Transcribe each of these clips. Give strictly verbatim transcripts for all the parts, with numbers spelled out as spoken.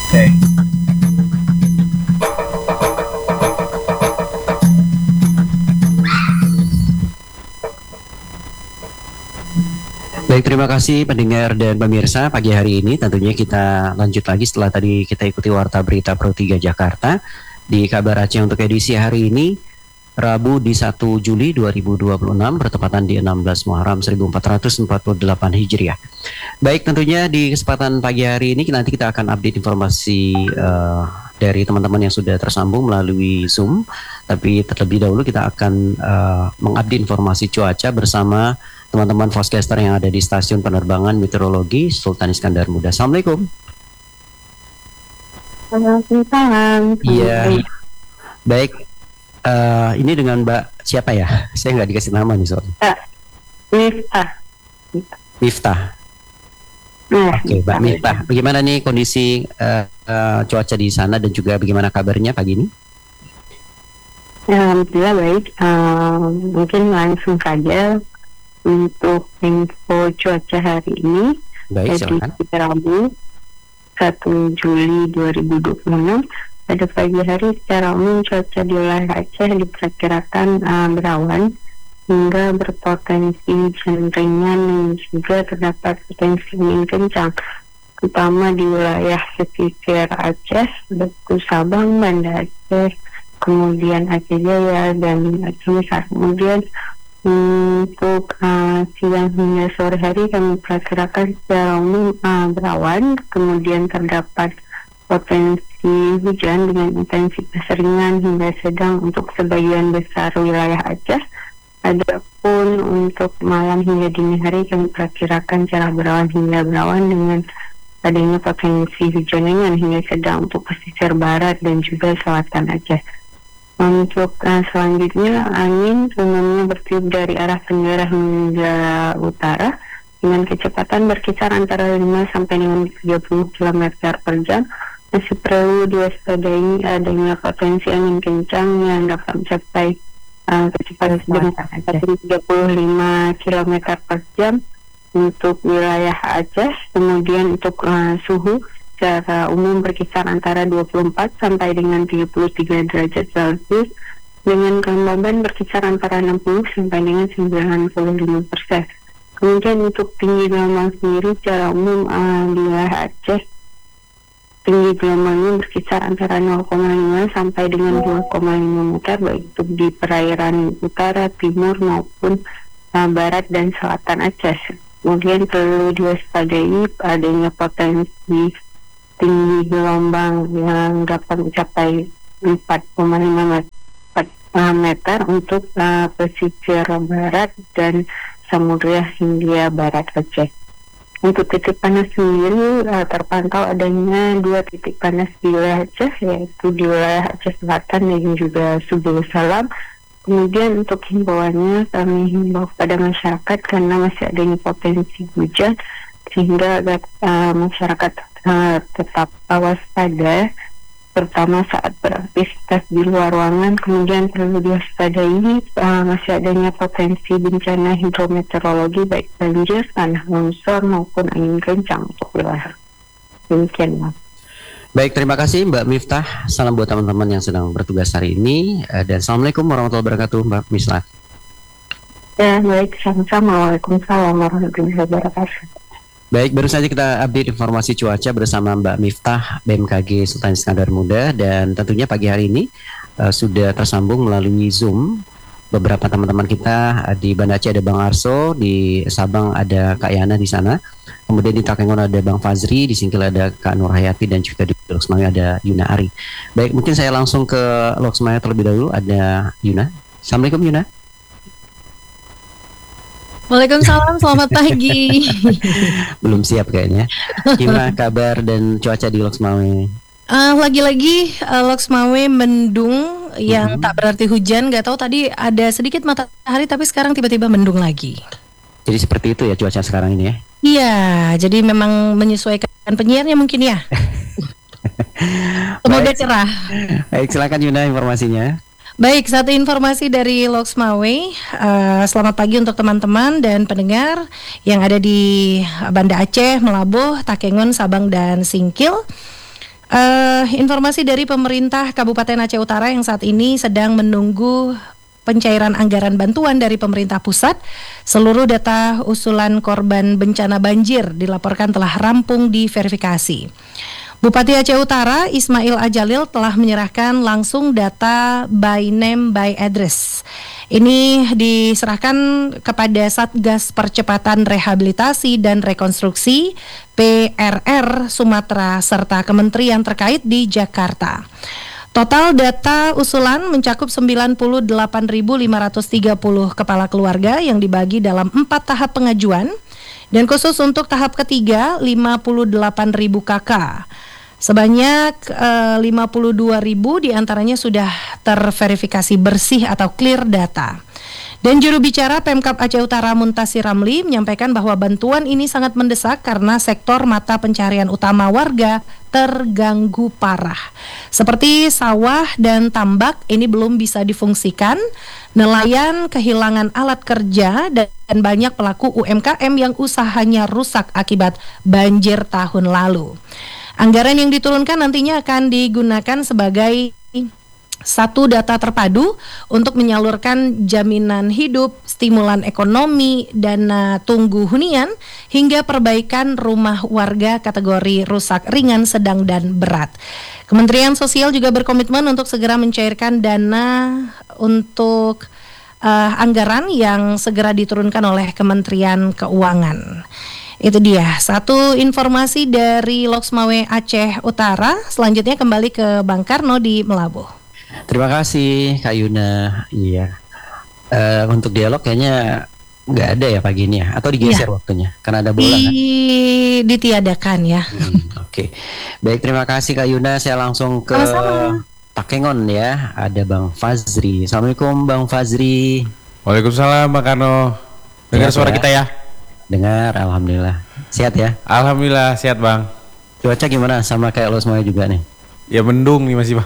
Okay. Baik, terima kasih pendengar dan pemirsa. Pagi hari ini tentunya kita lanjut lagi setelah tadi kita ikuti Warta Berita Pro tiga Jakarta di Kabar Aceh untuk edisi hari ini, Rabu di satu Juli dua ribu dua puluh enam, bertepatan di enam belas Muharram seribu empat ratus empat puluh delapan Hijriah. Baik, tentunya di kesempatan pagi hari ini nanti kita akan update informasi uh, dari teman-teman yang sudah tersambung melalui Zoom. Tapi terlebih dahulu kita akan uh, mengupdate informasi cuaca bersama teman-teman forecaster yang ada di stasiun penerbangan meteorologi Sultan Iskandar Muda. Assalamualaikum. Waalaikumsalam. Iya. Baik. Uh, ini dengan Mbak siapa ya? Saya nggak dikasih nama nih soalnya. Miftah. Miftah. Nah, Oke, Mbak Miftah. Bagaimana nih kondisi uh, uh, cuaca di sana dan juga bagaimana kabarnya pagi ini? Alhamdulillah baik. Uh, mungkin langsung saja untuk info cuaca hari ini. Baik, silakan. Jadi Rabu satu Juli dua ribu dua puluh enam, pada pagi hari secara umum cuaca di wilayah Aceh diperkirakan uh, berawan hingga berpotensi hujan ringan dan juga terdapat potensi angin kencang, terutama di wilayah pesisir Aceh, Beku Sabang, Banda Aceh, kemudian Aceh Jaya dan Aceh Besar. Kemudian untuk uh, siang hingga sore hari kami perkirakan secara umum uh, berawan, kemudian terdapat potensi hujan dengan intensitas ringan hingga sedang untuk sebagian besar wilayah Aceh. Adapun untuk malam hingga dini hari kami perkirakan cerah berawan hingga berawan dengan adanya potensi hujan ringan hingga sedang untuk pesisir barat dan juga selatan Aceh. Untuk uh, selanjutnya, angin umumnya bertiup dari arah tenggara hingga utara dengan kecepatan berkisar antara lima sampai dengan tiga puluh kilometer per jam. Masih perlu diwaspadai adanya potensi angin kencang yang dapat mencapai uh, kecepatan tiga puluh lima kilometer per jam untuk wilayah Aceh. Kemudian untuk uh, suhu secara umum berkisar antara dua puluh empat sampai dengan tiga puluh tiga derajat Celcius, dengan kelembaban berkisar antara enam puluh sampai dengan sembilan puluh lima persen. Kemudian untuk tinggi gelombang sendiri secara umum uh, di wilayah Aceh, tinggi gelombangnya berkisar antara nol koma lima sampai dengan dua koma lima meter, baik itu di perairan utara, timur maupun uh, barat dan selatan Aceh. Kemudian perlu diwaspadai adanya potensi tinggi gelombang yang dapat mencapai empat koma lima meter untuk uh, pesisir barat dan samudra Hindia Barat Aceh. Untuk titik panas sendiri uh, terpantau adanya dua titik panas di wilayah Aceh, yaitu di wilayah Aceh Selatan dan juga Subul Salam. Kemudian untuk himbauannya, kami himbau pada masyarakat karena masih adanya potensi hujan, sehingga uh, masyarakat uh, tetap waspada, terutama saat beraktivitas di luar ruangan. Kemudian perlu diwaspadai uh, masih adanya potensi bencana hidrometeorologi baik banjir, tanah longsor maupun angin kencang untuk wilayah. Demikian, Mas. Baik, terima kasih Mbak Miftah. Salam buat teman-teman yang sedang bertugas hari ini, uh, dan Assalamualaikum warahmatullahi wabarakatuh, Mbak Miftah. Ya, baik, sama-sama. Waalaikumsalam warahmatullahi wabarakatuh. Baik, baru saja kita update informasi cuaca bersama Mbak Miftah, B M K G Sultan Iskandar Muda, dan tentunya pagi hari ini uh, sudah tersambung melalui Zoom beberapa teman-teman kita. Uh, di Banda Aceh ada Bang Arso, di Sabang ada Kak Yana di sana, kemudian di Takengon ada Bang Fazri, di Singkil ada Kak Nur Hayati, dan juga di Loksmawe ada Yuna Ari. Baik, mungkin saya langsung ke Loksmawe terlebih dahulu, ada Yuna. Assalamualaikum Yuna. Waalaikumsalam, selamat pagi. Belum siap kayaknya. Gimana kabar dan cuaca di Loksmawe? Uh, lagi-lagi uh, Loksmawe mendung, yang mm-hmm. tak berarti hujan. Gak tahu tadi ada sedikit matahari, tapi sekarang tiba-tiba mendung lagi. Jadi seperti itu ya cuaca sekarang ini ya? Iya, jadi memang menyesuaikan penyiarnya mungkin ya. Semoga cerah. Baik, silakan Yuna informasinya. Baik, satu informasi dari Loksmawe. Uh, selamat pagi untuk teman-teman dan pendengar yang ada di Banda Aceh, Melabuh, Takengon, Sabang, dan Singkil. Uh, informasi dari pemerintah Kabupaten Aceh Utara yang saat ini sedang menunggu pencairan anggaran bantuan dari pemerintah pusat. Seluruh data usulan korban bencana banjir dilaporkan telah rampung diverifikasi. Bupati Aceh Utara Ismail Ajalil telah menyerahkan langsung data by name by address. Ini diserahkan kepada Satgas Percepatan Rehabilitasi dan Rekonstruksi P R R Sumatera serta kementerian terkait di Jakarta. Total data usulan mencakup sembilan puluh delapan ribu lima ratus tiga puluh kepala keluarga yang dibagi dalam empat tahap pengajuan, dan khusus untuk tahap ketiga lima puluh delapan ribu kakak. Sebanyak uh, lima puluh dua ribu diantaranya sudah terverifikasi bersih atau clear data. Dan juru bicara Pemkab Aceh Utara Muntasir Ramli menyampaikan bahwa bantuan ini sangat mendesak karena sektor mata pencarian utama warga terganggu parah. Seperti sawah dan tambak ini belum bisa difungsikan, nelayan kehilangan alat kerja, dan banyak pelaku U M K M yang usahanya rusak akibat banjir tahun lalu. Anggaran yang diturunkan nantinya akan digunakan sebagai satu data terpadu untuk menyalurkan jaminan hidup, stimulan ekonomi, dana tunggu hunian, hingga perbaikan rumah warga kategori rusak ringan, sedang, dan berat. Kementerian Sosial juga berkomitmen untuk segera mencairkan dana untuk uh, anggaran yang segera diturunkan oleh Kementerian Keuangan. Itu dia satu informasi dari Loksmawe Aceh Utara. Selanjutnya kembali ke Bang Karno di Melabuh. Terima kasih Kak Yuna. Iya. Uh, untuk dialog kayaknya nggak ada ya pagi ini ya, atau digeser ya waktunya karena ada bola di, kan? Ditiadakan ya. Hmm, Oke, okay. Baik, terima kasih Kak Yuna. Saya langsung ke Sama-sama. Takengon ya. Ada Bang Fazri. Assalamualaikum Bang Fazri. Waalaikumsalam Bang Karno. Dengar Sehat suara ya? kita ya? Dengar, alhamdulillah. Sehat ya? Alhamdulillah sehat Bang. Cuaca gimana? Sama kayak lo semuanya juga nih? Ya mendung nih masih Bang.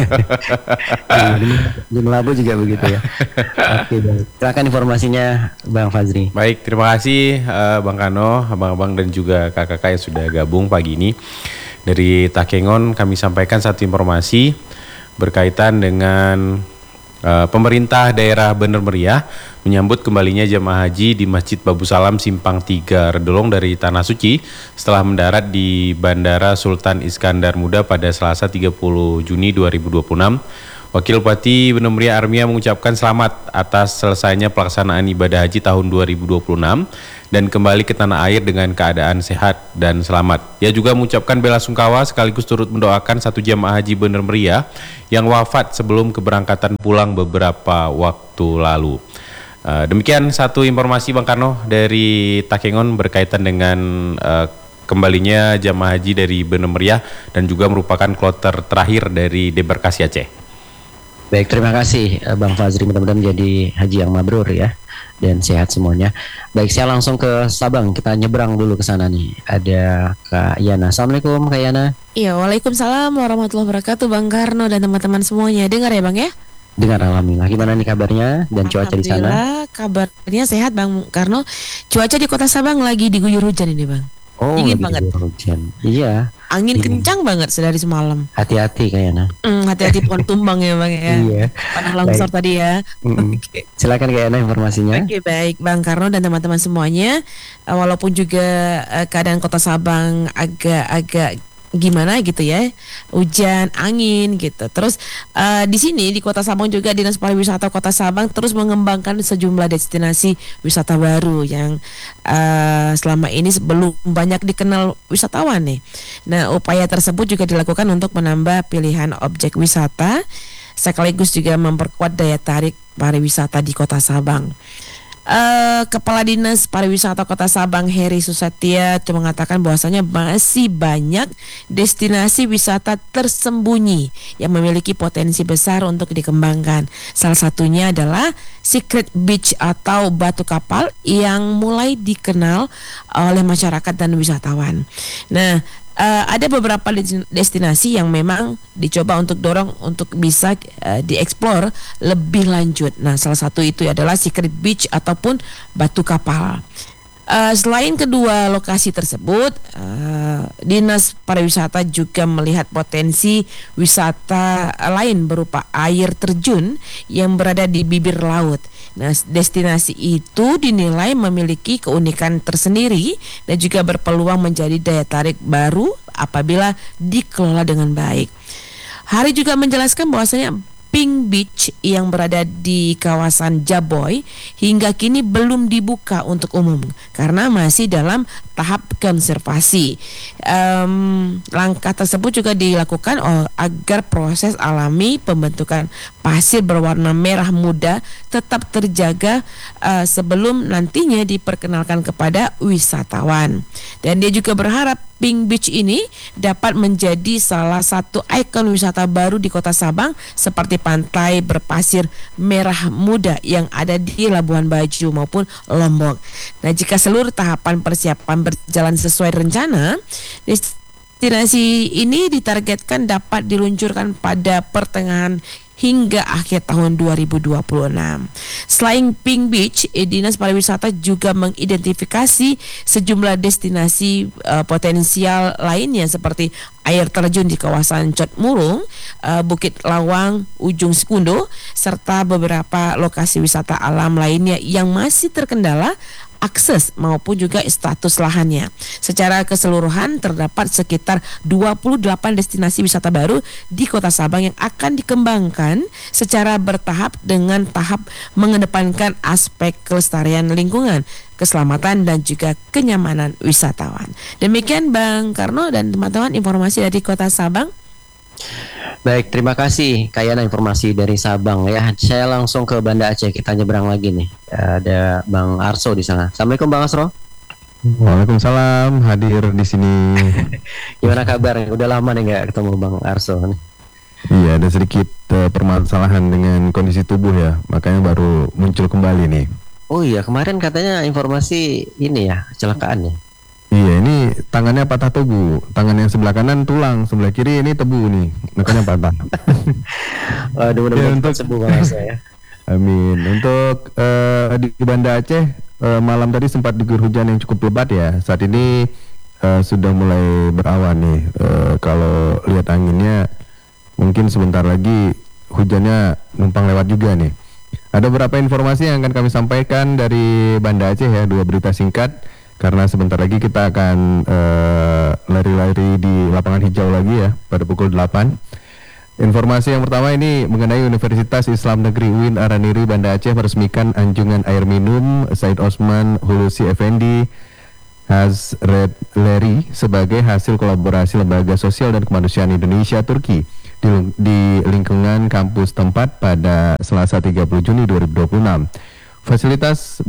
di, di Melabuh juga begitu ya. Oke, baik. Silakan informasinya Bang Fazri. Baik, terima kasih uh, Bang Kano, abang-abang dan juga kakak-kakak yang sudah gabung pagi ini. Dari Takengon kami sampaikan satu informasi berkaitan dengan uh, pemerintah daerah Bener Meriah menyambut kembalinya jemaah haji di Masjid Babu Salam Simpang tiga Redolong dari Tanah Suci setelah mendarat di Bandara Sultan Iskandar Muda pada Selasa tiga puluh Juni dua ribu dua puluh enam. Wakil Bupati Bener Meriah Armia mengucapkan selamat atas selesainya pelaksanaan ibadah haji tahun dua ribu dua puluh enam dan kembali ke tanah air dengan keadaan sehat dan selamat. Ia juga mengucapkan bela sungkawa sekaligus turut mendoakan satu jemaah haji Bener Meriah yang wafat sebelum keberangkatan pulang beberapa waktu lalu. Uh, demikian satu informasi Bang Karno dari Takengon berkaitan dengan uh, kembalinya jamaah haji dari Bener Meriah dan juga merupakan kloter terakhir dari Debarkasi Aceh. Baik, terima kasih Bang Fazri, mudah-mudahan menjadi haji yang mabrur ya dan sehat semuanya. Baik, saya langsung ke Sabang, kita nyebrang dulu ke sana nih. Ada Kak Yana. Assalamualaikum Kak Yana. Iya, waalaikumsalam warahmatullahi wabarakatuh Bang Karno dan teman-teman semuanya. Dengar ya Bang ya? Dengar, alhamdulillah. Gimana nih kabarnya dan cuaca di sana? Alhamdulillah, kabarnya sehat Bang Karno. Cuaca di Kota Sabang lagi diguyur hujan ini Bang. Oh, dingin banget. Hujan. Iya. Angin dingin. Kencang banget sedari semalam. Hati-hati kayaknya. Hmm, hati-hati pohon tumbang ya Bang ya. Iya. Panah longsor tadi ya. Mm-mm. Okay. Silakan kayaknya informasinya. Oke, okay, baik Bang Karno dan teman-teman semuanya. Uh, walaupun juga uh, keadaan Kota Sabang agak-agak gimana gitu ya, hujan, angin gitu. Terus uh, di sini di Kota Sabang juga Dinas Pariwisata Kota Sabang terus mengembangkan sejumlah destinasi wisata baru yang uh, selama ini belum banyak dikenal wisatawan nih. Nah, upaya tersebut juga dilakukan untuk menambah pilihan objek wisata sekaligus juga memperkuat daya tarik pariwisata di Kota Sabang. Uh, Kepala Dinas Pariwisata Kota Sabang Heri Susatya itu mengatakan bahwasanya masih banyak destinasi wisata tersembunyi yang memiliki potensi besar untuk dikembangkan. Salah satunya adalah Secret Beach atau batu kapal yang mulai dikenal oleh masyarakat dan wisatawan. Nah, Uh, ada beberapa destinasi yang memang dicoba untuk dorong untuk bisa uh, dieksplor lebih lanjut. Nah, salah satu itu adalah Secret Beach ataupun batu kapal. Uh, selain kedua lokasi tersebut, uh, Dinas Pariwisata juga melihat potensi wisata lain berupa air terjun yang berada di bibir laut. Nah, destinasi itu dinilai memiliki keunikan tersendiri dan juga berpeluang menjadi daya tarik baru apabila dikelola dengan baik. Hari juga menjelaskan bahwasanya Pink Beach yang berada di kawasan Jaboy hingga kini belum dibuka untuk umum karena masih dalam tahap konservasi. Um, langkah tersebut juga dilakukan oh, agar proses alami pembentukan pasir berwarna merah muda tetap terjaga uh, sebelum nantinya diperkenalkan kepada wisatawan. Dan dia juga berharap Pink Beach ini dapat menjadi salah satu ikon wisata baru di Kota Sabang seperti pantai berpasir merah muda yang ada di Labuan Bajo maupun Lombok. Nah, jika seluruh tahapan persiapan berjalan sesuai rencana, destinasi ini ditargetkan dapat diluncurkan pada pertengahan hingga akhir tahun dua ribu dua puluh enam. Selain Pink Beach, Dinas Pariwisata juga mengidentifikasi sejumlah destinasi uh, potensial lainnya seperti air terjun di kawasan Cot Murung, uh, Bukit Lawang, Ujung Sekundo, serta beberapa lokasi wisata alam lainnya yang masih terkendala akses maupun juga status lahannya. Secara keseluruhan terdapat sekitar dua puluh delapan destinasi wisata baru di Kota Sabang yang akan dikembangkan secara bertahap dengan tahap mengedepankan aspek kelestarian lingkungan, keselamatan dan juga kenyamanan wisatawan. Demikian Bang Karno dan teman-teman informasi dari Kota Sabang. Baik, terima kasih Kayana informasi dari Sabang ya. Saya langsung ke Banda Aceh, kita nyebrang lagi nih. Ada Bang Arso di sana. Assalamualaikum Bang Arso. Waalaikumsalam, hadir di sini. Gimana kabarnya? Udah lama nih nggak ketemu Bang Arso nih. Iya, ada sedikit uh, permasalahan dengan kondisi tubuh ya, makanya baru muncul kembali nih. Oh iya, kemarin katanya informasi ini ya, kecelakaan ya. Iya, ini tangannya patah tebu. Tangan yang sebelah kanan tulang, sebelah kiri ini tebu nih, makanya patah. Waduh, mudah-mudahan ya, sembuh Bang Arso ya. Amin. Untuk uh, di Banda Aceh uh, malam tadi sempat diguyur hujan yang cukup lebat ya. Saat ini uh, sudah mulai berawan nih. Uh, kalau lihat anginnya, mungkin sebentar lagi hujannya numpang lewat juga nih. Ada beberapa informasi yang akan kami sampaikan dari Banda Aceh ya, dua berita singkat. Karena sebentar lagi kita akan uh, lari-lari di lapangan hijau lagi ya pada pukul delapan. Informasi yang pertama ini mengenai Universitas Islam Negeri U I N Araniri Banda Aceh meresmikan anjungan air minum Said Osman Hulusi Effendi Hazret Leri sebagai hasil kolaborasi Lembaga Sosial dan Kemanusiaan Indonesia Turki di, di lingkungan kampus tempat pada Selasa tiga puluh Juni dua ribu dua puluh enam. Fasilitas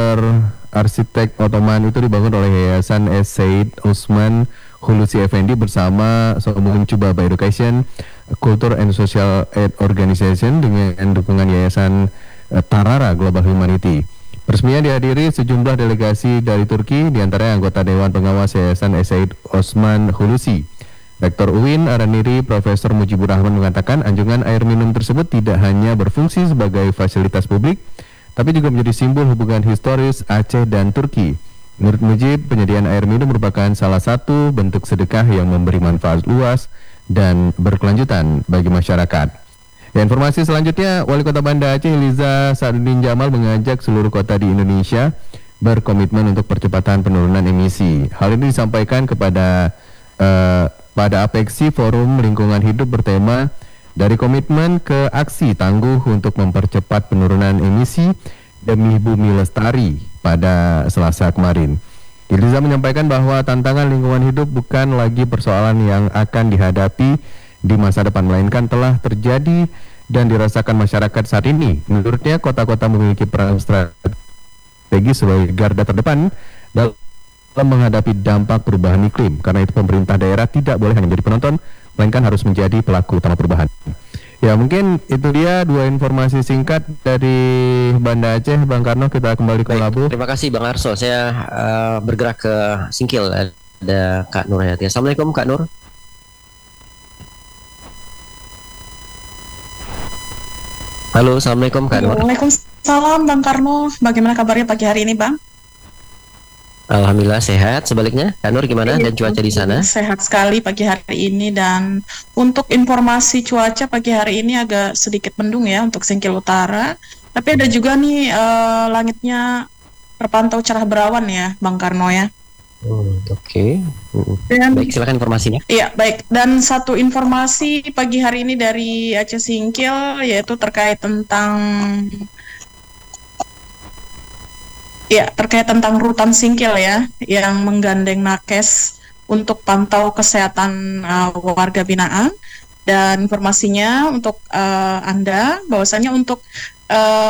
berarsitek Ottoman itu dibangun oleh Yayasan Said Osman Hulusi Effendi bersama Somun Cubaba Education, Culture and Social Aid Organization dengan dukungan Yayasan Tarara Global Humanity. Peresmian dihadiri sejumlah delegasi dari Turki, diantaranya anggota Dewan Pengawas Yayasan Said Osman Hulusi. Rektor U I N Araniri Profesor Mujibur Rahman mengatakan anjungan air minum tersebut tidak hanya berfungsi sebagai fasilitas publik, tapi juga menjadi simbol hubungan historis Aceh dan Turki. Menurut Mujib, penyediaan air minum merupakan salah satu bentuk sedekah yang memberi manfaat luas dan berkelanjutan bagi masyarakat. Ya, informasi selanjutnya, Wali Kota Banda Aceh Liza Sadudin Jamal mengajak seluruh kota di Indonesia berkomitmen untuk percepatan penurunan emisi. Hal ini disampaikan kepada uh, pada Apeksi Forum Lingkungan Hidup bertema dari komitmen ke aksi tangguh untuk mempercepat penurunan emisi demi bumi lestari pada Selasa kemarin. Liza menyampaikan bahwa tantangan lingkungan hidup bukan lagi persoalan yang akan dihadapi di masa depan, melainkan telah terjadi dan dirasakan masyarakat saat ini. Menurutnya, kota-kota memiliki peran strategis sebagai garda terdepan dalam menghadapi dampak perubahan iklim. Karena itu pemerintah daerah tidak boleh hanya menjadi penonton, melainkan harus menjadi pelaku utama perubahan. Ya, mungkin itu dia dua informasi singkat dari Banda Aceh. Bang Karno, kita kembali ke Baik, Labu. terima kasih Bang Arso. Saya uh, bergerak ke Singkil. Ada Kak Nur Hayati. Assalamualaikum Kak Nur. Halo, Assalamualaikum Kak Nur. Waalaikumsalam Bang Karno. Bagaimana kabarnya pagi hari ini Bang? Alhamdulillah sehat. Sebaliknya, Kak Nur gimana dan cuaca di sana? Sehat sekali pagi hari ini, dan untuk informasi cuaca pagi hari ini agak sedikit mendung ya untuk Singkil Utara. Tapi ada juga nih uh, langitnya terpantau cerah berawan ya, Bang Karno ya. Hmm, Oke, okay. Baik, silakan informasinya. Iya, baik. Dan satu informasi pagi hari ini dari Aceh Singkil, yaitu terkait tentang ya terkait tentang rutan Singkil ya, yang menggandeng nakes untuk pantau kesehatan uh, warga binaan. Dan informasinya untuk uh, Anda, bahwasanya untuk uh,